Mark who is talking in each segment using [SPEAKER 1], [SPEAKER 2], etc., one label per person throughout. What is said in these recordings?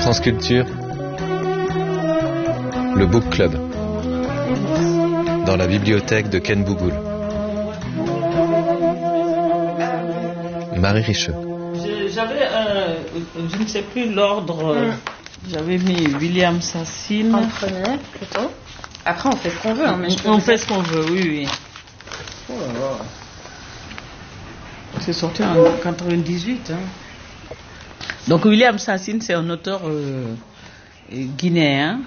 [SPEAKER 1] France Culture, le Book Club, dans la bibliothèque de Ken Bougoul. Marie Richeux.
[SPEAKER 2] J'avais, je ne sais plus l'ordre, j'avais mis William Sassine.
[SPEAKER 3] En premier, plutôt. Après, on fait ce qu'on veut. Hein, mais
[SPEAKER 2] on fait ce qu'on veut, oui.
[SPEAKER 3] Oh là là.
[SPEAKER 2] C'est sorti en 98. Hein. Donc William Sassine, c'est un auteur guinéen.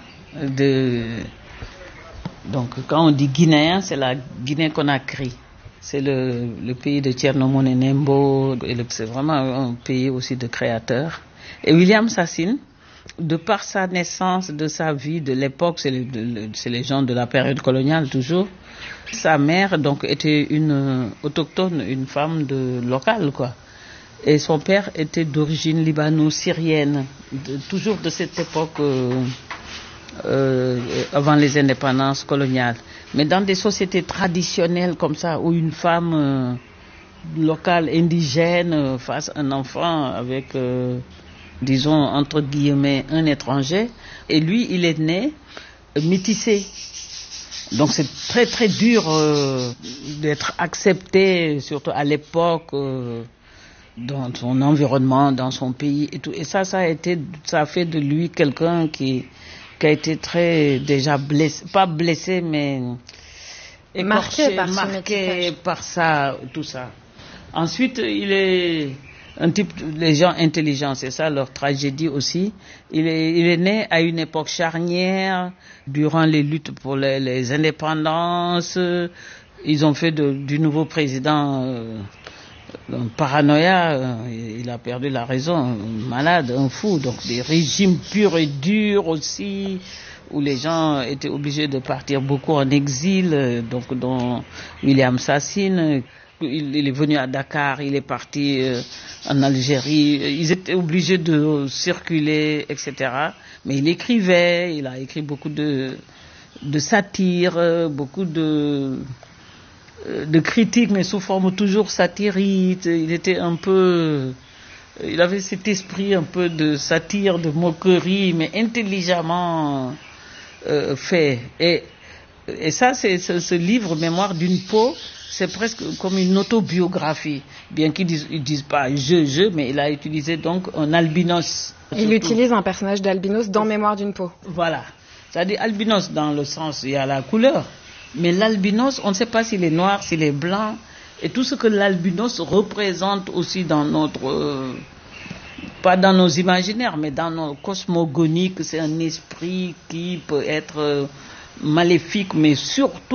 [SPEAKER 2] Donc quand on dit guinéen, c'est la Guinée-Conakry. C'est le pays de Thierno Moule Nembo. C'est vraiment un pays aussi de créateurs. Et William Sassine, de par sa naissance, de sa vie, de l'époque, c'est les gens de la période coloniale toujours. Sa mère donc était une autochtone, une femme locale quoi. Et son père était d'origine libano-syrienne, toujours de cette époque avant les indépendances coloniales. Mais dans des sociétés traditionnelles comme ça, où une femme locale, indigène, fasse un enfant avec, disons, entre guillemets, un étranger. Et lui, il est né métissé. Donc c'est très très dur d'être accepté, surtout à l'époque, dans son environnement, dans son pays et tout. Et ça a fait de lui quelqu'un qui a été très déjà blessé, pas blessé mais
[SPEAKER 3] marqué
[SPEAKER 2] par ça, tout ça. Ensuite, il est un type, les gens intelligents, c'est ça leur tragédie aussi. Il est né à une époque charnière, durant les luttes pour les indépendances. Ils ont fait du nouveau président un paranoïa, il a perdu la raison, un malade, un fou. Donc des régimes purs et durs aussi, où les gens étaient obligés de partir beaucoup en exil, donc dont William Sassine. Il est venu à Dakar, il est parti en Algérie, ils étaient obligés de circuler, etc. Mais il écrivait, il a écrit beaucoup de satire, beaucoup de critiques, mais sous forme toujours satirique. Il était il avait cet esprit un peu de satire, de moquerie, mais intelligemment fait. Et ça, c'est ce livre, Mémoire d'une peau, c'est presque comme une autobiographie, bien qu'ils disent pas je, mais il a utilisé donc un albinos.
[SPEAKER 3] Il utilise un personnage d'albinos dans Mémoire d'une peau.
[SPEAKER 2] Voilà. C'est-à-dire albinos dans le sens, il y a la couleur, mais l'albinos, on ne sait pas s'il est noir, s'il est blanc, et tout ce que l'albinos représente aussi dans notre, pas dans nos imaginaires, mais dans nos cosmogoniques, c'est un esprit qui peut être maléfique, mais surtout